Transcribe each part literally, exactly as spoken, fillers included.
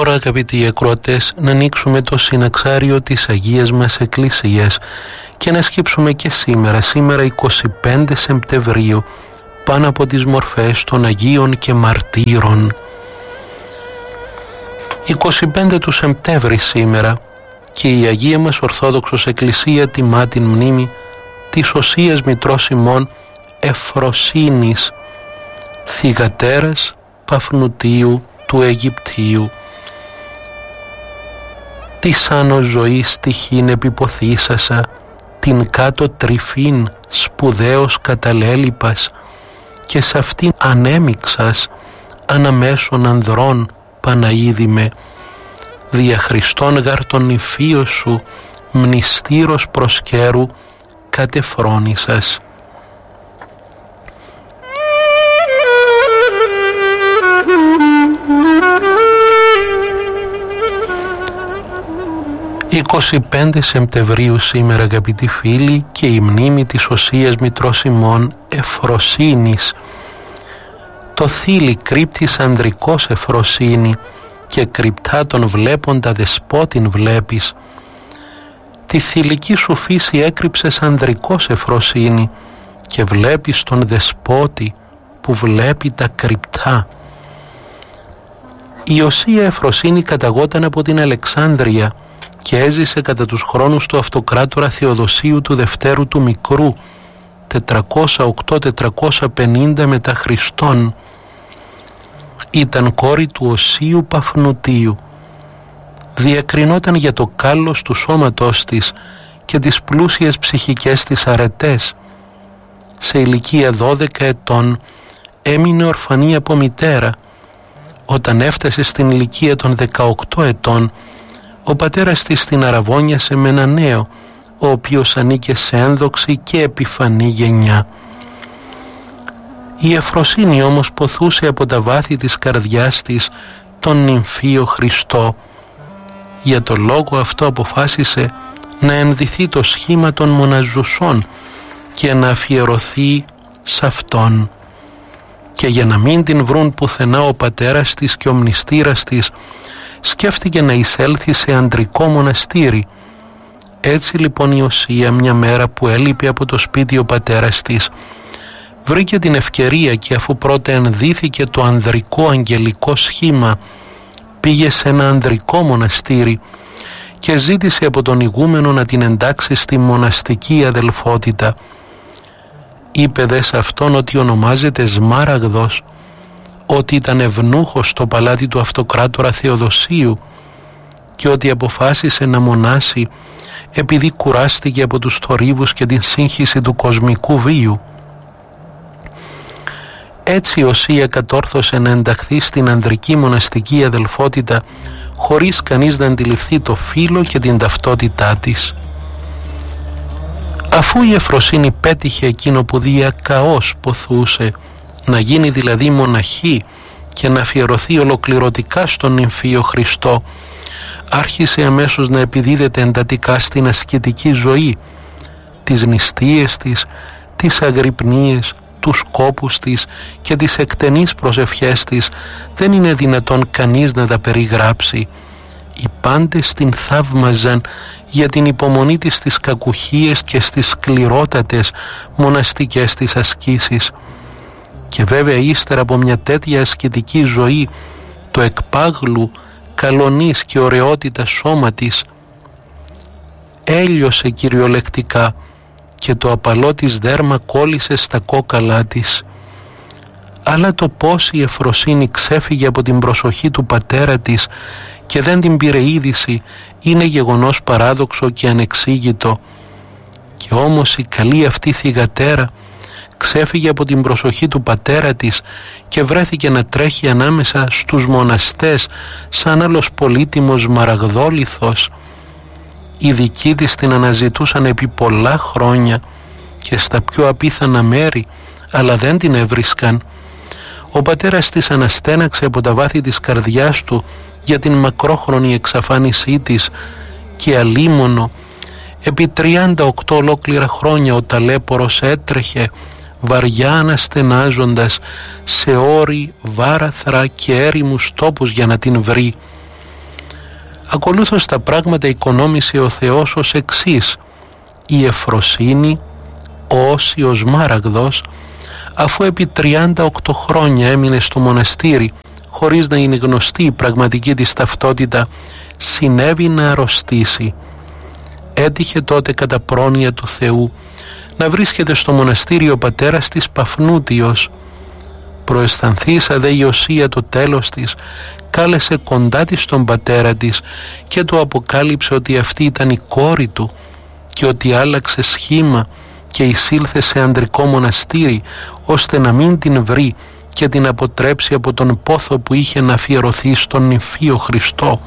τώρα, αγαπητοί ακροατές, να ανοίξουμε το συναξάριο της Αγίας μας Εκκλησίας και να σκύψουμε και σήμερα, σήμερα εικοστή πέμπτη Σεπτεμβρίου, πάνω από τις μορφές των Αγίων και Μαρτύρων. εικοστή πέμπτη του Σεπτέμβρη σήμερα και η Αγία μας Ορθόδοξος Εκκλησία τιμά την μνήμη της Οσίας Μητρός ημών Εφροσύνης, θυγατέρας Παφνουτίου του Αιγυπτίου. Της άνω ζωής τυχήν επιποθήσασα, την κάτω τρυφήν σπουδαίος καταλέλειπας, και σ' αυτήν ανέμιξας αναμέσων ανδρών Παναίδημε, δια Χριστόν γαρ τον υφείο σου μνηστήρος προσκέρου κατεφρόνησας. εικοστή πέμπτη Σεπτεμβρίου σήμερα, αγαπητοί φίλοι, και η μνήμη της Οσίας Μητρός ημών Εφροσύνης. Το θήλυ κρύπτης ανδρικός Εφροσύνη, και κρυπτά τον βλέποντα δεσπότην βλέπεις. Τη θηλυκή σου φύση έκρυψες ανδρικός Εφροσύνη, και βλέπεις τον δεσπότη που βλέπει τα κρυπτά. Η Οσία Εφροσύνη καταγόταν από την Αλεξάνδρεια και έζησε κατά τους χρόνους του αυτοκράτορα Θεοδοσίου του Δευτέρου του Μικρού, τετρακόσια οκτώ με τετρακόσια πενήντα μετά Χριστόν. Ήταν κόρη του Οσίου Παφνουτίου. Διακρινόταν για το κάλος του σώματός της και τις πλούσιες ψυχικές της αρετές. Σε ηλικία δώδεκα ετών έμεινε ορφανή από μητέρα. Όταν έφτασε στην ηλικία των δεκαοκτώ ετών, ο πατέρας της την αραβώνιασε με ένα νέο, ο οποίος ανήκε σε ένδοξη και επιφανή γενιά. Η Εφροσύνη όμως ποθούσε από τα βάθη της καρδιάς της τον νυμφίο Χριστό. Για το λόγο αυτό αποφάσισε να ενδυθεί το σχήμα των μοναζουσών και να αφιερωθεί σε αυτόν. Και για να μην την βρουν πουθενά ο πατέρας της και ο μνηστήρας της, σκέφτηκε να εισέλθει σε αντρικό μοναστήρι. Έτσι λοιπόν η Οσία, μια μέρα που έλειπε από το σπίτι ο πατέρας της, βρήκε την ευκαιρία και αφού πρώτα ενδύθηκε το ανδρικό αγγελικό σχήμα, πήγε σε ένα ανδρικό μοναστήρι και ζήτησε από τον ηγούμενο να την εντάξει στη μοναστική αδελφότητα. Είπε δε σε αυτόν ότι ονομάζεται Σμάραγδος, ότι ήταν ευνούχος στο παλάτι του αυτοκράτορα Θεοδοσίου και ότι αποφάσισε να μονάσει επειδή κουράστηκε από τους θορύβους και την σύγχυση του κοσμικού βίου. Έτσι η Οσία κατόρθωσε να ενταχθεί στην ανδρική μοναστική αδελφότητα χωρίς κανείς να αντιληφθεί το φύλο και την ταυτότητά της. Αφού η Εφροσύνη πέτυχε εκείνο που διακαώς ποθούσε, να γίνει δηλαδή μοναχή και να αφιερωθεί ολοκληρωτικά στον νυμφίο Χριστό, άρχισε αμέσως να επιδίδεται εντατικά στην ασκητική ζωή. Τις νηστείες της, τις αγρυπνίες, τους κόπους της και τις εκτενείς προσευχές της δεν είναι δυνατόν κανείς να τα περιγράψει. Οι πάντες την θαύμαζαν για την υπομονή της στις κακουχίες και στις σκληρότατες μοναστικές της ασκήσεις. Και βέβαια ύστερα από μια τέτοια ασκητική ζωή, το εκπάγλου, καλονής και ωραιότητα σώμα της έλειωσε κυριολεκτικά και το απαλό της δέρμα κόλλησε στα κόκαλά της. Αλλά το πώς η Εφροσύνη ξέφυγε από την προσοχή του πατέρα της και δεν την πήρε είδηση είναι γεγονός παράδοξο και ανεξήγητο. Και όμως η καλή αυτή θυγατέρα ξέφυγε από την προσοχή του πατέρα της και βρέθηκε να τρέχει ανάμεσα στους μοναστές σαν άλλος πολύτιμος μαραγδόλιθος. Οι δικοί της την αναζητούσαν επί πολλά χρόνια και στα πιο απίθανα μέρη, αλλά δεν την έβρισκαν. Ο πατέρας της αναστέναξε από τα βάθη της καρδιάς του για την μακρόχρονη εξαφάνισή της και αλίμονο επί τριάντα οκτώ ολόκληρα χρόνια ο ταλέπορος έτρεχε βαριά αναστενάζοντας σε όρη, βάραθρα και έρημους τόπους για να την βρει. Ακολούθως τα πράγματα οικονόμησε ο Θεός ως εξής: η Εφροσύνη, ο Όσιος Μάραγδος, αφού επί τριάντα οκτώ χρόνια έμεινε στο μοναστήρι χωρίς να είναι γνωστή η πραγματική της ταυτότητα, συνέβη να αρρωστήσει. Έτυχε τότε κατά πρόνοια του Θεού να βρίσκεται στο μοναστήρι ο πατέρας της Παφνούτιος. Προαισθανθήσα δε η Οσία το τέλος της, κάλεσε κοντά της τον πατέρα της και του αποκάλυψε ότι αυτή ήταν η κόρη του και ότι άλλαξε σχήμα και εισήλθε σε ανδρικό μοναστήρι, ώστε να μην την βρει και την αποτρέψει από τον πόθο που είχε να αφιερωθεί στον νυμφίο Χριστό.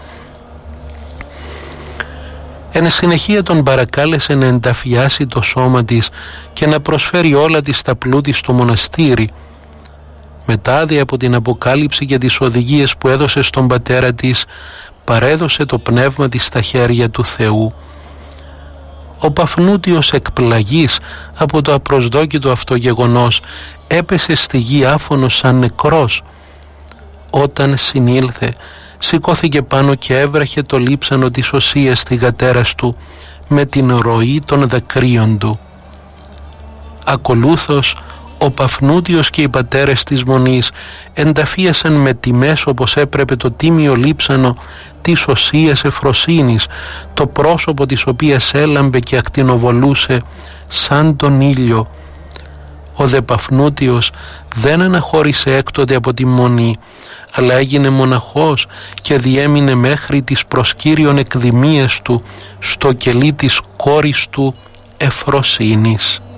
Εν συνεχεία τον παρακάλεσε να ενταφιάσει το σώμα της και να προσφέρει όλα της τα πλούτη στο μοναστήρι. Μετά δε από την αποκάλυψη και τις οδηγίες που έδωσε στον πατέρα της, παρέδωσε το πνεύμα της στα χέρια του Θεού. Ο Παφνούτιος, εκπλαγής από το απροσδόκητο αυτό γεγονός, έπεσε στη γη άφωνος σαν νεκρός. Όταν συνήλθε, σηκώθηκε πάνω και έβραχε το λείψανο της Οσίας στη γατέρας του με την ροή των δακρύων του. Ακολούθως ο Παφνούτιος και οι πατέρες της Μονής ενταφίασαν με τιμές όπως έπρεπε το τίμιο λείψανο της Οσίας Εφροσύνης, το πρόσωπο της οποίας έλαμπε και ακτινοβολούσε σαν τον ήλιο. Ο δε Παφνούτιος δεν αναχώρησε έκτοτε από τη Μονή, αλλά έγινε μοναχός και διέμεινε μέχρι τις προσκύριον εκδημίες του στο κελί της κόρης του Εφροσύνης.